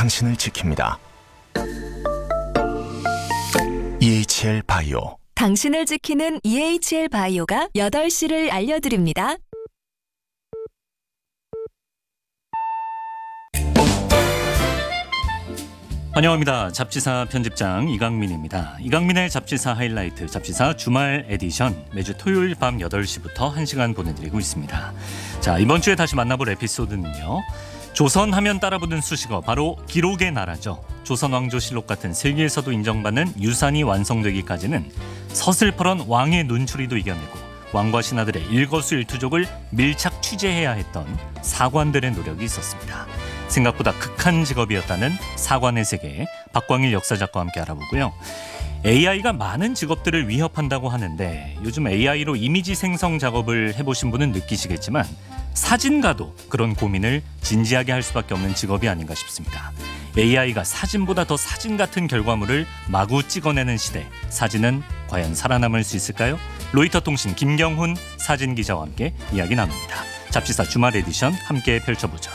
당신을 지킵니다. EHL 바이오. 당신을 지키는 EHL 바이오가 8시를 알려드립니다. 환영합니다. 잡지사 편집장 이강민입니다. 이강민의 잡지사 하이라이트, 잡지사 주말 에디션 매주 토요일 밤 8시부터 1시간 보내드리고 있습니다. 자, 이번 주에 다시 만나볼 에피소드는요. 조선 하면 따라붙는 수식어, 바로 기록의 나라죠. 조선왕조실록 같은 세계에서도 인정받는 유산이 완성되기까지는 서슬퍼런 왕의 눈추리도 이겨내고 왕과 신하들의 일거수일투족을 밀착 취재해야 했던 사관들의 노력이 있었습니다. 생각보다 극한 직업이었다는 사관의 세계, 박광일 역사작가와 함께 알아보고요. AI가 많은 직업들을 위협한다고 하는데 요즘 AI로 이미지 생성 작업을 해보신 분은 느끼시겠지만 사진가도 그런 고민을 진지하게 할 수밖에 없는 직업이 아닌가 싶습니다. AI가 사진보다 더 사진 같은 결과물을 마구 찍어내는 시대, 사진은 과연 살아남을 수 있을까요? 로이터 통신 김경훈 사진기자와 함께 이야기 나눕니다. 잡지사 주말 에디션 함께 펼쳐보죠.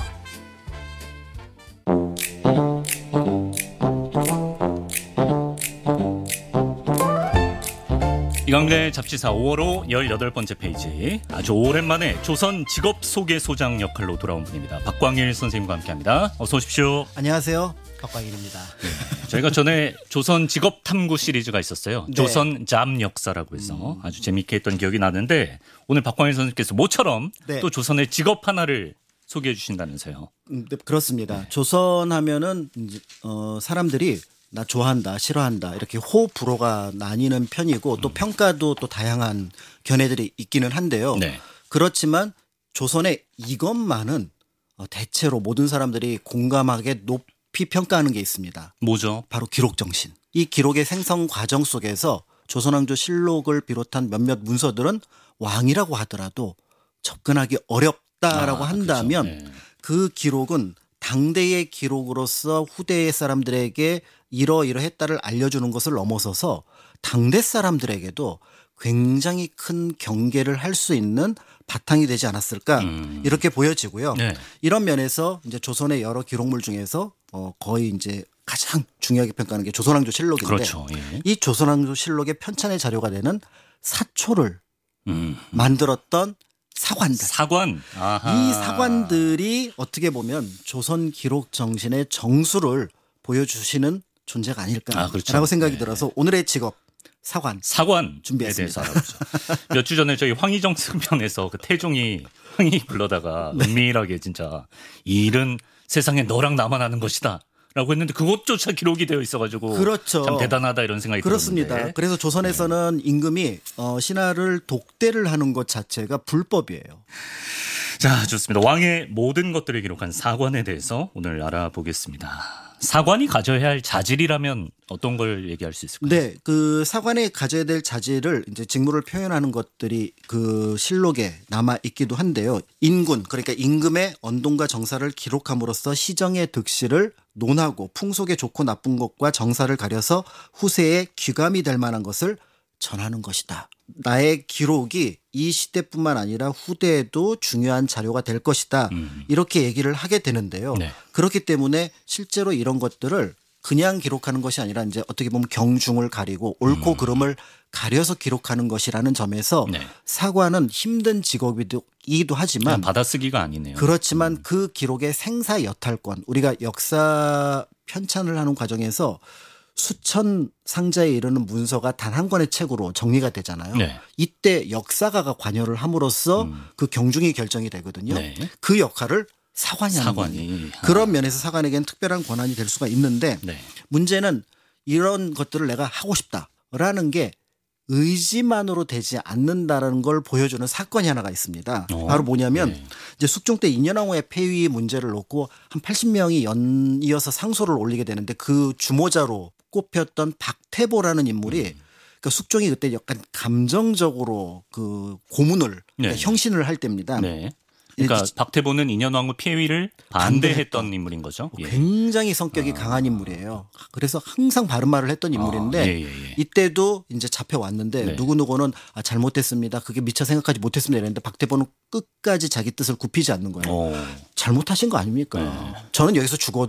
이강민의 잡지사 5월호 18번째 페이지, 아주 오랜만에 조선 직업소개소장 역할로 돌아온 분입니다. 박광일 선생님과 함께합니다. 어서 오십시오. 안녕하세요. 박광일입니다. 네, 저희가 전에 조선 직업탐구 시리즈가 있었어요. 네. 조선 잠 역사라고 해서 아주 재미있게 했던 기억이 나는데 오늘 박광일 선생님께서 모처럼 또 조선의 직업 하나를 소개해 주신다면서요. 네, 그렇습니다. 조선 하면은 이제 사람들이 나 좋아한다, 싫어한다 이렇게 호불호가 나뉘는 편이고 또 평가도 또 다양한 견해들이 있기는 한데요. 네. 그렇지만 조선의 이것만은 대체로 모든 사람들이 공감하게 높이 평가하는 게 있습니다. 뭐죠? 바로 기록 정신. 이 기록의 생성 과정 속에서 조선왕조실록을 비롯한 몇몇 문서들은 왕이라고 하더라도 접근하기 어렵다라고 한다면 그렇죠. 네. 그 기록은 당대의 기록으로서 후대의 사람들에게 이러이러했다를 알려주는 것을 넘어서서 당대 사람들에게도 굉장히 큰 경계를 할 수 있는 바탕이 되지 않았을까 이렇게 보여지고요. 네. 이런 면에서 이제 조선의 여러 기록물 중에서 거의 이제 가장 중요하게 평가하는 게 조선왕조실록인데 그렇죠. 예. 이 조선왕조실록의 편찬의 자료가 되는 사초를 만들었던 사관들. 사관. 아하. 이 사관들이 어떻게 보면 조선 기록 정신의 정수를 보여주시는 존재가 아닐까라고 그렇죠. 생각이 들어서 오늘의 직업 사관 준비했습니다. 몇 주 전에 저희 황희정 승편에서 그 태종이 황희 불러다가 은밀하게 진짜 이 일은 세상에 너랑 나만 아는 것이다. 라고 했는데 그것조차 기록이 되어 있어가지고 그렇죠. 참 대단하다 이런 생각이 그렇습니다. 들었는데. 그래서 조선에서는 임금이 신하를 독대를 하는 것 자체가 불법이에요. 자, 좋습니다. 왕의 모든 것들을 기록한 사관에 대해서 오늘 알아보겠습니다. 사관이 가져야 할 자질이라면 어떤 걸 얘기할 수 있을까요? 네, 그 사관이 가져야 될 자질을 이제 직무를 표현하는 것들이 그 실록에 남아 있기도 한데요. 인군, 그러니까 임금의 언동과 정사를 기록함으로써 시정의 득실을 논하고 풍속의 좋고 나쁜 것과 정사를 가려서 후세에 귀감이 될 만한 것을 전하는 것이다. 나의 기록이 이 시대뿐만 아니라 후대에도 중요한 자료가 될 것이다. 이렇게 얘기를 하게 되는데요. 네. 그렇기 때문에 실제로 이런 것들을 그냥 기록하는 것이 아니라 이제 어떻게 보면 경중을 가리고 옳고 그름을 가려서 기록하는 것이라는 점에서 사관은 힘든 직업이기도 하지만 받아쓰기가 아니네요. 그렇지만 그 기록의 생사 여탈권, 우리가 역사 편찬을 하는 과정에서 수천 상자에 이르는 문서가 단 한 권의 책으로 정리가 되잖아요. 네. 이때 역사가가 관여를 함으로써 그 경중이 결정이 되거든요. 네. 그 역할을 사관이 하는 거예요. 그런 면에서 사관에게는 특별한 권한이 될 수가 있는데 문제는 이런 것들을 내가 하고 싶다라는 게 의지만으로 되지 않는다라는 걸 보여주는 사건이 하나가 있습니다. 바로 뭐냐면 이제 숙종 때 인현왕후의 폐위 문제를 놓고 한 80명이 연이어서 상소를 올리게 되는데 그 주모자로 꼽혔던 박태보라는 인물이 그러니까 숙종이 그때 약간 감정적으로 그 고문을 그러니까 형신을 할 때입니다. 네. 그러니까 박태보는 인현왕후 폐위를 반대했던 인물인 거죠. 굉장히 성격이 강한 인물이에요. 그래서 항상 바른 말을 했던 인물인데 이때도 이제 잡혀왔는데 누구누구는 잘못했습니다. 그게 미처 생각하지 못했습니다. 이랬는데 박태보는 끝까지 자기 뜻을 굽히지 않는 거예요. 잘못하신 거 아닙니까? 저는 여기서 죽어도